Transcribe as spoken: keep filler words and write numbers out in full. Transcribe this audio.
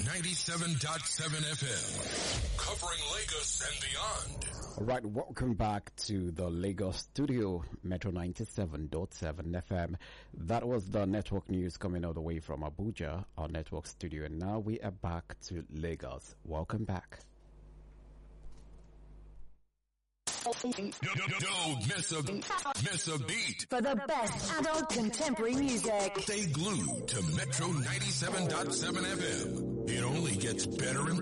ninety-seven point seven F M, covering Lagos and beyond. All right, welcome back to the Lagos studio, Metro ninety-seven point seven F M. That was the network news coming all the way from Abuja, our network studio. And now we are back to Lagos. Welcome back. Don't miss a, miss a beat. For the best adult contemporary music. Stay glued to Metro ninety-seven point seven F M. It only gets better and